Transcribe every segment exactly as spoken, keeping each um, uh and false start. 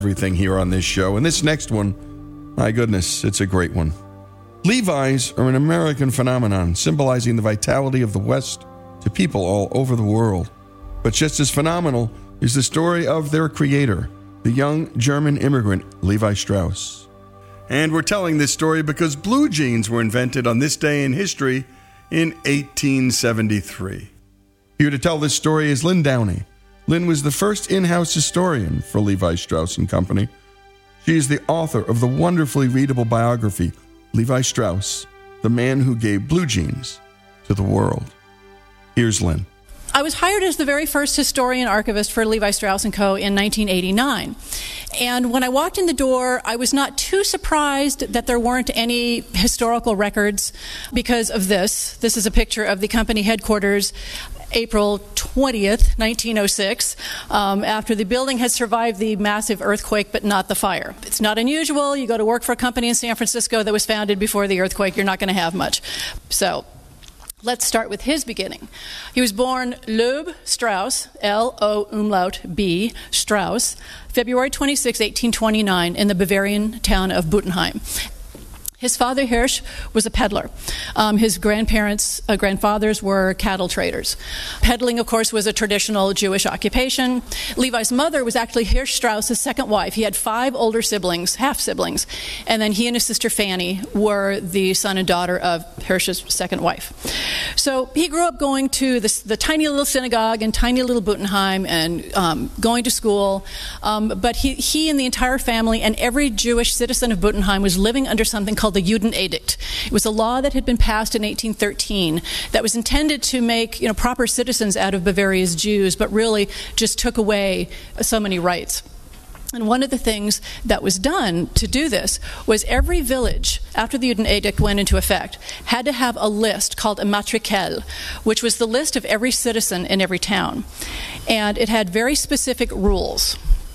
everything here on this show. And this next one, my goodness, it's a great one. Levi's are an American phenomenon, symbolizing the vitality of the West to people all over the world. But just as phenomenal is the story of their creator, the young German immigrant Levi Strauss. And we're telling this story because blue jeans were invented on this day in history in eighteen seventy-three. Here to tell this story is Lynn Downey. Lynn was the first in-house historian for Levi Strauss and Company. She is the author of the wonderfully readable biography, Levi Strauss, the man who gave blue jeans to the world. Here's Lynn. I was hired as the very first historian archivist for Levi Strauss and Co. in nineteen eighty-nine. And when I walked in the door, I was not too surprised that there weren't any historical records because of this. This is a picture of the company headquarters, April twentieth, nineteen oh six, um, after the building had survived the massive earthquake, but not the fire. It's not unusual. You go to work for a company in San Francisco that was founded before the earthquake, you're not going to have much. So let's start with his beginning. He was born Loeb Strauss, L O umlaut B, Strauss, February twenty-sixth, eighteen twenty-nine, in the Bavarian town of Buttenheim. His father, Hirsch, was a peddler. Um, his grandparents, uh, grandfathers were cattle traders. Peddling, of course, was a traditional Jewish occupation. Levi's mother was actually Hirsch Strauss's second wife. He had five older siblings, half-siblings, and then he and his sister Fanny were the son and daughter of Hirsch's second wife. So he grew up going to the, the tiny little synagogue in tiny little Buttenheim and um, going to school, um, but he, he and the entire family and every Jewish citizen of Buttenheim was living under something called the Judenedikt. It was a law that had been passed in eighteen thirteen that was intended to make, you know, proper citizens out of Bavaria's Jews, but really just took away so many rights. And one of the things that was done to do this was every village, after the Judenedikt went into effect, had to have a list called a matrikel, which was the list of every citizen in every town. And it had very specific rules.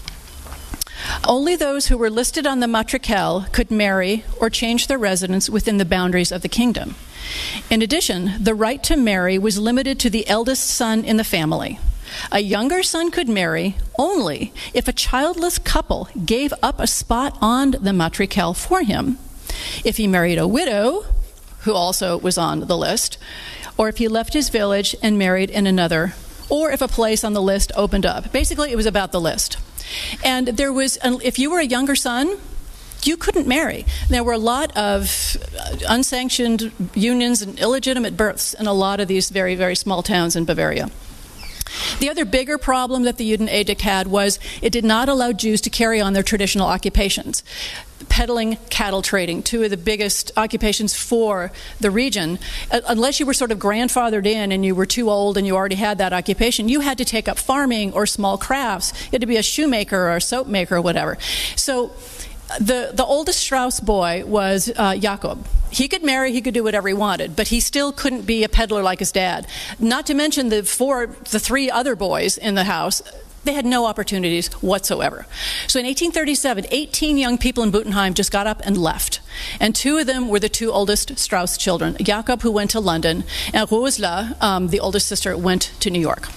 Only those who were listed on the matrikel could marry or change their residence within the boundaries of the kingdom. In addition, the right to marry was limited to the eldest son in the family. A younger son could marry only if a childless couple gave up a spot on the matrikel for him, if he married a widow, who also was on the list, or if he left his village and married in another, or if a place on the list opened up. Basically, it was about the list. And there was, if you were a younger son, you couldn't marry. There were a lot of unsanctioned unions and illegitimate births in a lot of these very, very small towns in Bavaria. The other bigger problem that the Judenedikt had was it did not allow Jews to carry on their traditional occupations. Peddling, cattle trading, two of the biggest occupations for the region. Uh, unless you were sort of grandfathered in and you were too old and you already had that occupation, you had to take up farming or small crafts. You had to be a shoemaker or a soap maker or whatever. So the, the oldest Strauss boy was uh, Jakob. He could marry, he could do whatever he wanted, but he still couldn't be a peddler like his dad. Not to mention the four, the three other boys in the house. They had no opportunities whatsoever. So in eighteen thirty-seven, eighteen young people in Buttenheim just got up and left. And two of them were the two oldest Strauss children, Jakob, who went to London, and Rosla, um, the oldest sister, went to New York.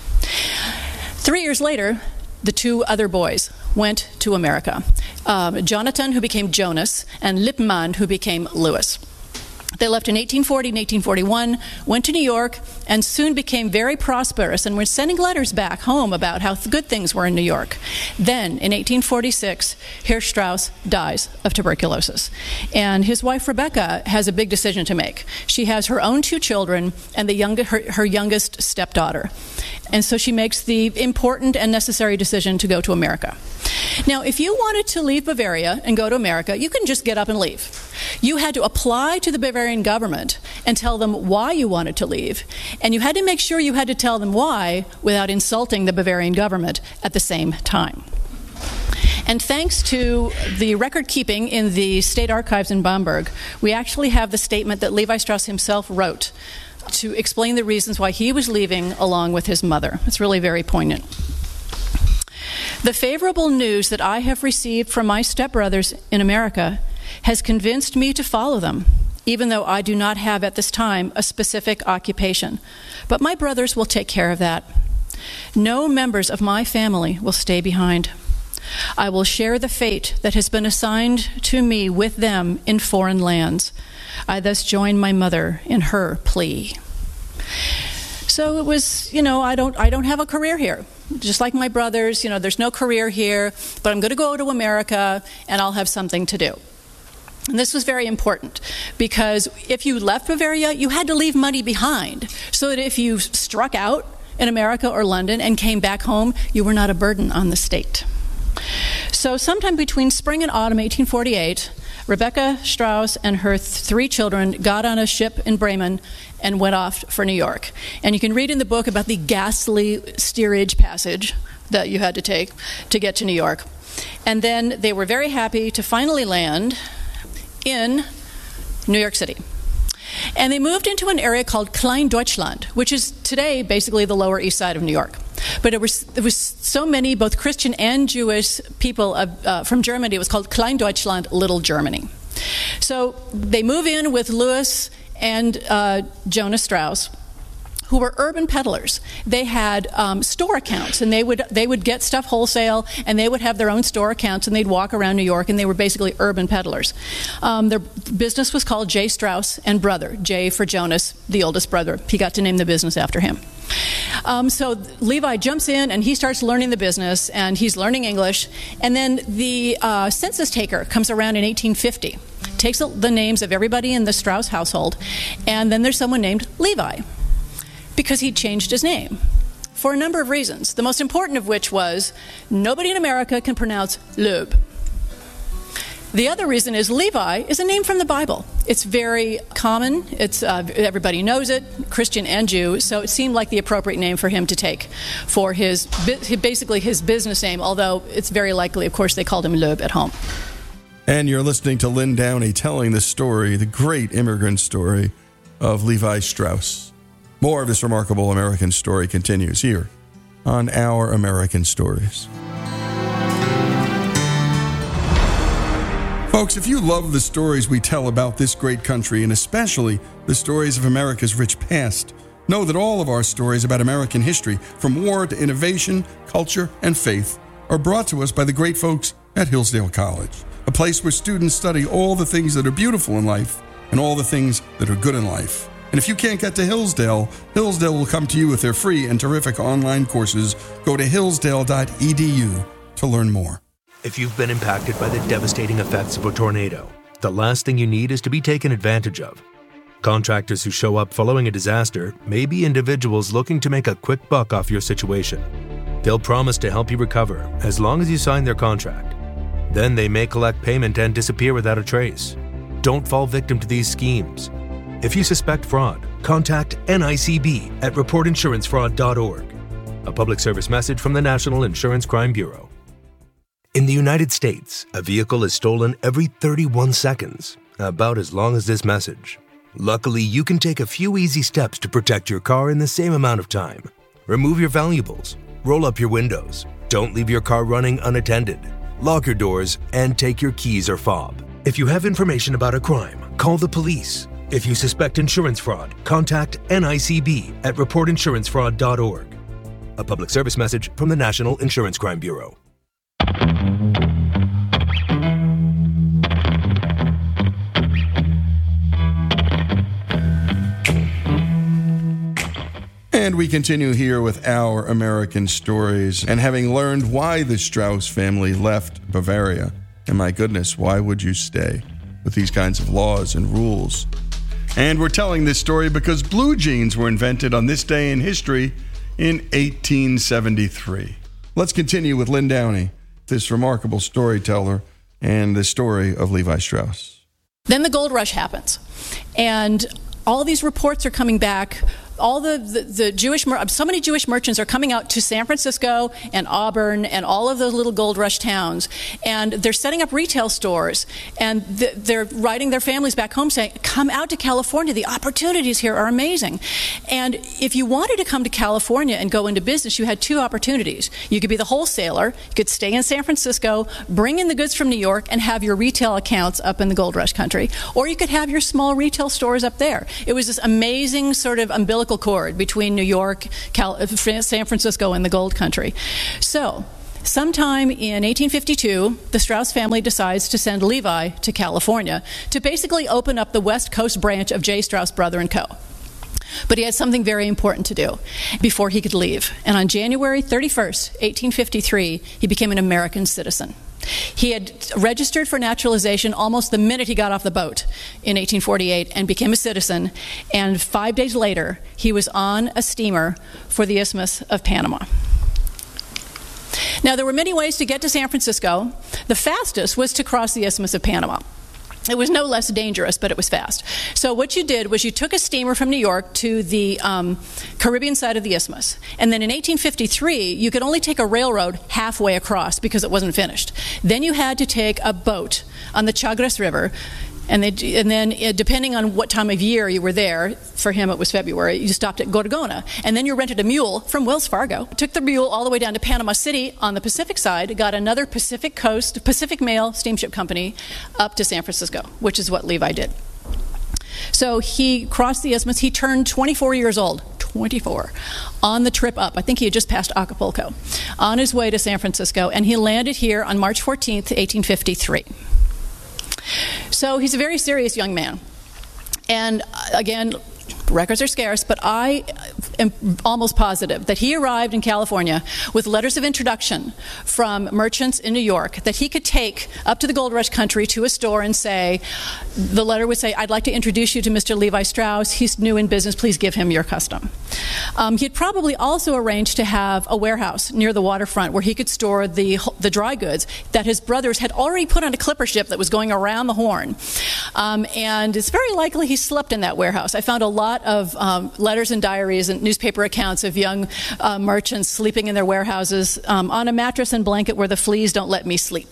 Three years later, the two other boys went to America. Um, Jonathan, who became Jonas, and Lippmann, who became Louis. They left in eighteen forty and eighteen forty-one, went to New York, and soon became very prosperous and were sending letters back home about how good things were in New York. Then, in eighteen forty-six, Hirsch Strauss dies of tuberculosis. And his wife, Rebecca, has a big decision to make. She has her own two children and the young, her, her youngest stepdaughter. And so she makes the important and necessary decision to go to America. Now, if you wanted to leave Bavaria and go to America, you couldn't just get up and leave. You had to apply to the Bavarian government and tell them why you wanted to leave. And you had to make sure you had to tell them why without insulting the Bavarian government at the same time. And thanks to the record keeping in the state archives in Bamberg, we actually have the statement that Levi Strauss himself wrote to explain the reasons why he was leaving along with his mother. It's really very poignant. The favorable news that I have received from my stepbrothers in America has convinced me to follow them, even though I do not have at this time a specific occupation. But my brothers will take care of that. No members of my family will stay behind. I will share the fate that has been assigned to me with them in foreign lands. I thus join my mother in her plea. So it was, you know, I don't, I don't have a career here. Just like my brothers, you know, there's no career here, but I'm going to go to America and I'll have something to do. And this was very important because if you left Bavaria, you had to leave money behind so that if you struck out in America or London and came back home, you were not a burden on the state. So sometime between spring and autumn eighteen forty-eight, Rebecca Strauss and her th- three children got on a ship in Bremen and went off for New York. And you can read in the book about the ghastly steerage passage that you had to take to get to New York. And then they were very happy to finally land in New York City. And they moved into an area called Klein Deutschland, which is today basically the Lower East Side of New York. But it was, there was so many, both Christian and Jewish people of, uh, from Germany. It was called Klein Deutschland, Little Germany. So they move in with Louis and uh, Jonas Strauss, who were urban peddlers. They had um, store accounts, and they would they would get stuff wholesale, and they would have their own store accounts, and they'd walk around New York, and they were basically urban peddlers. Um, their business was called J. Strauss and Brother, J for Jonas, the oldest brother. He got to name the business after him. Um, so Levi jumps in, and he starts learning the business, and he's learning English, and then the uh, census taker comes around in eighteen fifty, takes the names of everybody in the Strauss household, and then there's someone named Levi, because he changed his name for a number of reasons, the most important of which was nobody in America can pronounce Loeb. The other reason is Levi is a name from the Bible. It's very common. It's uh, everybody knows it, Christian and Jew, so it seemed like the appropriate name for him to take for his basically his business name, although it's very likely, of course, they called him Loeb at home. And you're listening to Lynn Downey telling the story, the great immigrant story of Levi Strauss. More of this remarkable American story continues here on Our American Stories. Folks, if you love the stories we tell about this great country, and especially the stories of America's rich past, know that all of our stories about American history, from war to innovation, culture, and faith, are brought to us by the great folks at Hillsdale College, a place where students study all the things that are beautiful in life and all the things that are good in life. And if you can't get to Hillsdale, Hillsdale will come to you with their free and terrific online courses. Go to hillsdale dot e d u to learn more. If you've been impacted by the devastating effects of a tornado, the last thing you need is to be taken advantage of. Contractors who show up following a disaster may be individuals looking to make a quick buck off your situation. They'll promise to help you recover as long as you sign their contract. Then they may collect payment and disappear without a trace. Don't fall victim to these schemes. If you suspect fraud, contact N I C B at report insurance fraud dot org. A public service message from the National Insurance Crime Bureau. In the United States, a vehicle is stolen every thirty-one seconds, about as long as this message. Luckily, you can take a few easy steps to protect your car in the same amount of time. Remove your valuables, roll up your windows, don't leave your car running unattended, lock your doors, and take your keys or fob. If you have information about a crime, call the police. If you suspect insurance fraud, contact N I C B at report insurance fraud dot org. A public service message from the National Insurance Crime Bureau. And we continue here with Our American Stories, and having learned why the Strauss family left Bavaria, and my goodness, why would you stay with these kinds of laws and rules? And we're telling this story because blue jeans were invented on this day in history in eighteen seventy-three. Let's continue with Lynn Downey, this remarkable storyteller, and the story of Levi Strauss. Then the gold rush happens, and all these reports are coming back. All the, the, the Jewish, so many Jewish merchants are coming out to San Francisco and Auburn and all of those little gold rush towns, and they're setting up retail stores, and th- they're writing their families back home saying, come out to California, the opportunities here are amazing. And if you wanted to come to California and go into business, you had two opportunities. You could be the wholesaler, you could stay in San Francisco, bring in the goods from New York, and have your retail accounts up in the gold rush country, or you could have your small retail stores up there. It was this amazing sort of umbilical cord between New York, Cal- San Francisco, and the gold country. So sometime in eighteen fifty-two, the Strauss family decides to send Levi to California to basically open up the West Coast branch of J. Strauss Brother and Co. But he had something very important to do before he could leave. And on January thirty-first, eighteen fifty-three, he became an American citizen. He had registered for naturalization almost the minute he got off the boat in eighteen forty-eight and became a citizen. And five days later, he was on a steamer for the Isthmus of Panama. Now, there were many ways to get to San Francisco. The fastest was to cross the Isthmus of Panama. It was no less dangerous, but it was fast. So what you did was you took a steamer from New York to the um, Caribbean side of the Isthmus. And then in eighteen fifty-three, you could only take a railroad halfway across because it wasn't finished. Then you had to take a boat on the Chagres River. And, they, and then, uh, depending on what time of year you were there, for him it was February, you stopped at Gorgona. And then you rented a mule from Wells Fargo, took the mule all the way down to Panama City on the Pacific side, got another Pacific Coast, Pacific Mail steamship company up to San Francisco, which is what Levi did. So he crossed the Isthmus. He turned twenty-four years old, twenty-four, on the trip up. I think he had just passed Acapulco, on his way to San Francisco. And he landed here on March fourteenth, eighteen fifty-three. So he's a very serious young man. And again, records are scarce, but I am almost positive that he arrived in California with letters of introduction from merchants in New York that he could take up to the Gold Rush country to a store and say, the letter would say, I'd like to introduce you to Mister Levi Strauss. He's new in business. Please give him your custom. Um, he had probably also arranged to have a warehouse near the waterfront where he could store the, the dry goods that his brothers had already put on a clipper ship that was going around the Horn. Um, and it's very likely he slept in that warehouse. I found a lot of um, letters and diaries and newspaper accounts of young uh, merchants sleeping in their warehouses um, on a mattress and blanket where the fleas don't let me sleep.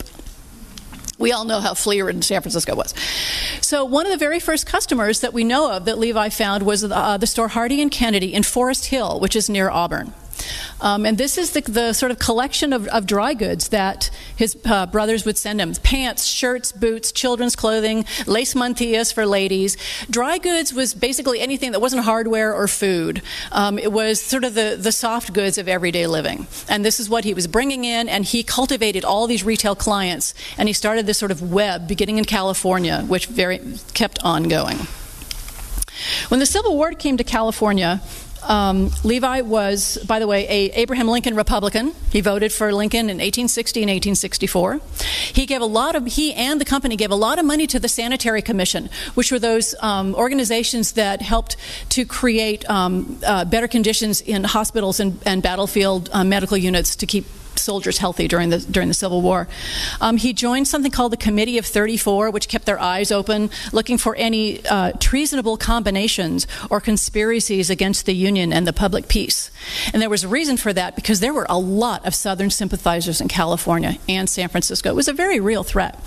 We all know how flea-ridden San Francisco was. So one of the very first customers that we know of that Levi found was uh, the store Hardy and Kennedy in Forest Hill, which is near Auburn. Um, and this is the, the sort of collection of, of dry goods that his uh, brothers would send him. Pants, shirts, boots, children's clothing, lace mantillas for ladies. Dry goods was basically anything that wasn't hardware or food. Um, it was sort of the, the soft goods of everyday living. And this is what he was bringing in, and he cultivated all these retail clients. And he started this sort of web beginning in California, which very kept on going. When the Civil War came to California, Um, Levi was, by the way, a Abraham Lincoln Republican. He voted for Lincoln in eighteen sixty and eighteen sixty-four. He gave a lot of, he and the company gave a lot of money to the Sanitary Commission, which were those um, organizations that helped to create um, uh, better conditions in hospitals and, and battlefield uh, medical units to keep soldiers healthy during the during the Civil War. Um, he joined something called the Committee of thirty-four, which kept their eyes open, looking for any uh, treasonable combinations or conspiracies against the Union and the public peace. And there was a reason for that, because there were a lot of Southern sympathizers in California and San Francisco. It was a very real threat.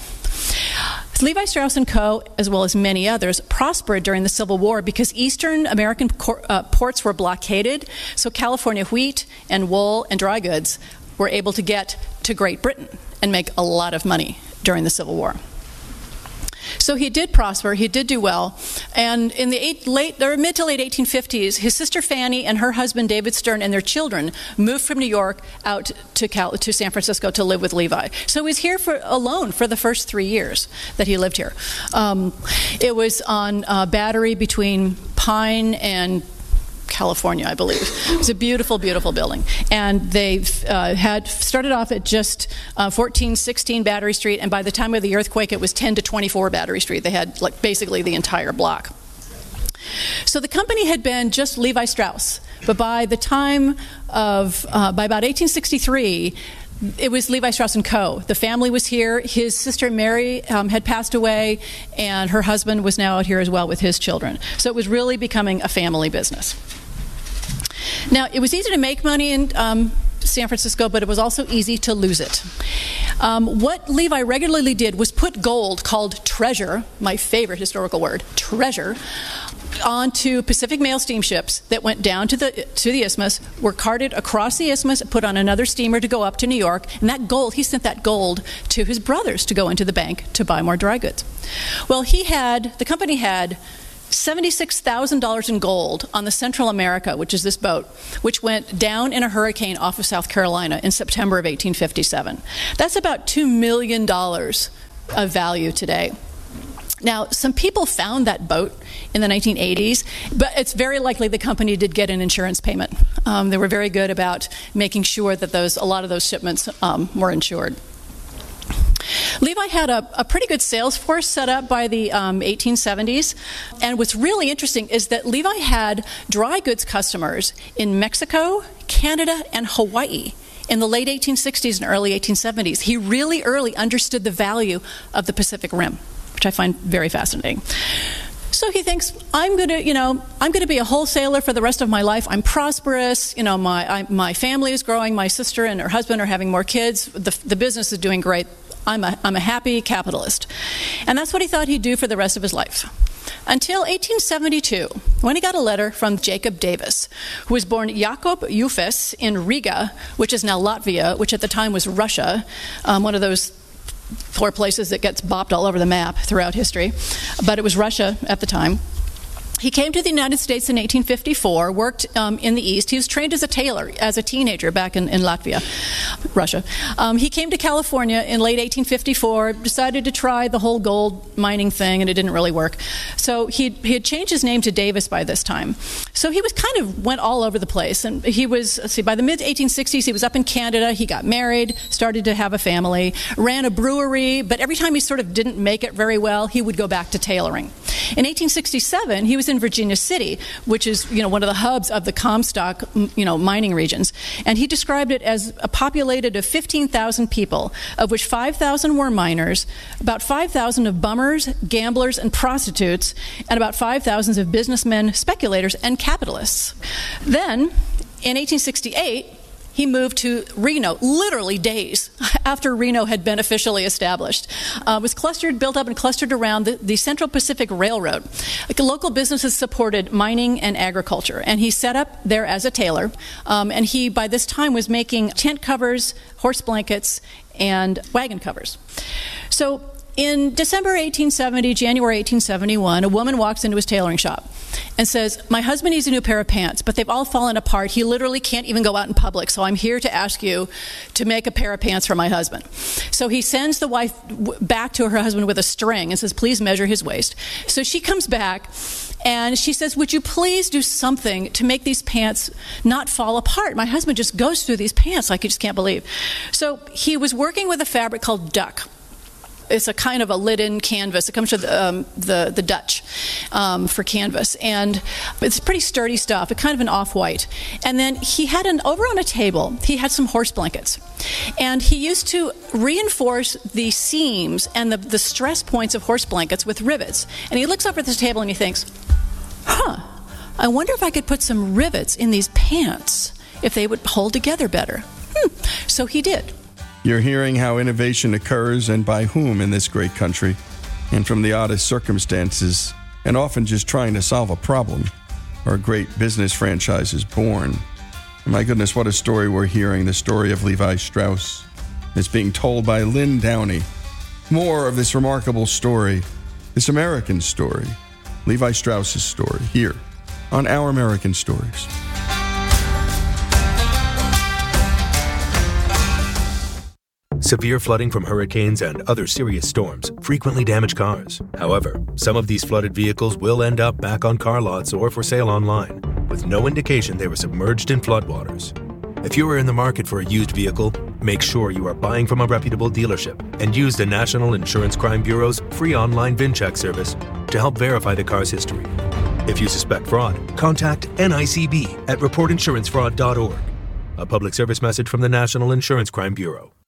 Levi Strauss and Co., as well as many others, prospered during the Civil War because Eastern American cor- uh, ports were blockaded, so California wheat and wool and dry goods were able to get to Great Britain and make a lot of money during the Civil War. So he did prosper, he did do well, and in the eight, late, or mid to late eighteen fifties, his sister Fanny and her husband David Stern and their children moved from New York out to, Cal- to San Francisco to live with Levi. So he was here for, alone for the first three years that he lived here. Um, it was on uh, Battery between Pine and California, I believe. It was a beautiful, beautiful building. And they uh, had started off at just uh, fourteen sixteen Battery Street, and by the time of the earthquake, it was ten to twenty-four Battery Street. They had like basically the entire block. So the company had been just Levi Strauss, but by the time of, uh, by about eighteen sixty-three, it was Levi Strauss and Co. The family was here. His sister Mary um, had passed away, and her husband was now out here as well with his children. So it was really becoming a family business. Now, it was easy to make money in um, San Francisco, but it was also easy to lose it. Um, what Levi regularly did was put gold, called treasure, my favorite historical word, treasure, onto Pacific Mail steamships that went down to the to the Isthmus, were carted across the Isthmus, put on another steamer to go up to New York, and that gold, he sent that gold to his brothers to go into the bank to buy more dry goods. Well, he had, the company had seventy-six thousand dollars in gold on the Central America, which is this boat, which went down in a hurricane off of South Carolina in September of eighteen fifty-seven. That's about two million dollars of value today. Now, some people found that boat in the nineteen eighties, but it's very likely the company did get an insurance payment. Um, they were very good about making sure that those a lot of those shipments um, were insured. Levi had a, a pretty good sales force set up by the um, eighteen seventies. And what's really interesting is that Levi had dry goods customers in Mexico, Canada, and Hawaii in the late eighteen sixties and early eighteen seventies. He really early understood the value of the Pacific Rim, which I find very fascinating. So he thinks, I'm going to, you know, I'm going to be a wholesaler for the rest of my life. I'm prosperous. You know, my I, my family is growing. My sister and her husband are having more kids. The, the business is doing great. I'm a, I'm a happy capitalist. And that's what he thought he'd do for the rest of his life. Until eighteen seventy-two, when he got a letter from Jacob Davis, who was born Jakob Jufes in Riga, which is now Latvia, which at the time was Russia, um, one of those four places that gets bopped all over the map throughout history. But it was Russia at the time. He came to the United States in eighteen fifty-four, worked um, in the East. He was trained as a tailor as a teenager back in, in Latvia, Russia. Um, he came to California in late eighteen fifty-four, decided to try the whole gold mining thing, and it didn't really work. So he he had changed his name to Davis by this time. So he was kind of went all over the place. And he was, let's see, by the mid eighteen sixties, he was up in Canada. He got married, started to have a family, ran a brewery, but every time he sort of didn't make it very well, he would go back to tailoring. In eighteen sixty-seven, he was in Virginia City, which is, you know, one of the hubs of the Comstock, you know, mining regions. And he described it as a populated of fifteen thousand people, of which five thousand were miners, about five thousand of bummers, gamblers, and prostitutes, and about five thousand of businessmen, speculators, and capitalists. Then, in eighteen sixty-eight, he moved to Reno, literally days after Reno had been officially established. Uh, it was clustered, built up and clustered around the, the Central Pacific Railroad. Like, local businesses supported mining and agriculture, and he set up there as a tailor. Um, and he, by this time, was making tent covers, horse blankets, and wagon covers. So in December eighteen seventy, January eighteen seventy-one, a woman walks into his tailoring shop and says, my husband needs a new pair of pants, but they've all fallen apart. He literally can't even go out in public, so I'm here to ask you to make a pair of pants for my husband. So he sends the wife back to her husband with a string and says, please measure his waist. So she comes back and she says, would you please do something to make these pants not fall apart? My husband just goes through these pants like he just can't believe. So he was working with a fabric called duck. It's a kind of a linen canvas. It comes to the, um, the, the Dutch um, for canvas. And it's pretty sturdy stuff, it's kind of an off-white. And then he had an, over on a table, he had some horse blankets. And he used to reinforce the seams and the, the stress points of horse blankets with rivets. And he looks over at this table and he thinks, huh, I wonder if I could put some rivets in these pants, if they would hold together better. Hmm. So he did. You're hearing how innovation occurs and by whom in this great country, and from the oddest circumstances, and often just trying to solve a problem, are great business franchises born. And my goodness, what a story we're hearing, the story of Levi Strauss. It's being told by Lynn Downey. More of this remarkable story, this American story, Levi Strauss's story, here on Our American Stories. Severe flooding from hurricanes and other serious storms frequently damage cars. However, some of these flooded vehicles will end up back on car lots or for sale online, with no indication they were submerged in floodwaters. If you are in the market for a used vehicle, make sure you are buying from a reputable dealership and use the National Insurance Crime Bureau's free online VIN check service to help verify the car's history. If you suspect fraud, contact N I C B at report insurance fraud dot org. A public service message from the National Insurance Crime Bureau.